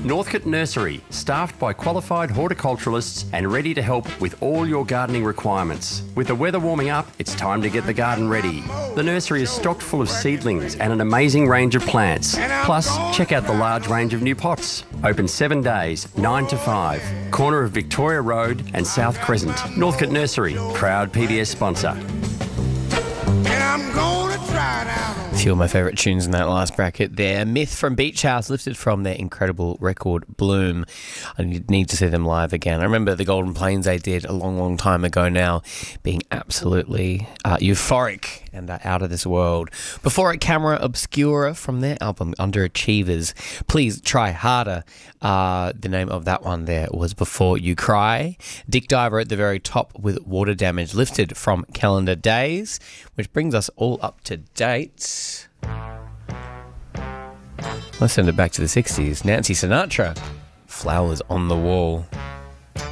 Northcote Nursery, staffed by qualified horticulturalists and ready to help with all your gardening requirements. With the weather warming up, it's time to get the garden ready. The nursery is stocked full of seedlings and an amazing range of plants. Plus, check out the large range of new pots. Open 7 days, 9 to 5. Corner of Victoria Road and South Crescent. Northcote Nursery, proud PBS sponsor. And I'm gonna try it out. A few of my favourite tunes in that last bracket there. Myth from Beach House, lifted from their incredible record Bloom. I need to see them live again. I remember the Golden Plains they did a long, long time ago now, being absolutely euphoric and out of this world. Before it, Camera Obscura from their album Underachievers. Please Try Harder. The name of that one there was Before You Cry. Dick Diver at the very top with Water Damage, lifted from Calendar Days, which brings us all up to date. Let's send it back to the 60s. Nancy Sinatra, Flowers on the Wall.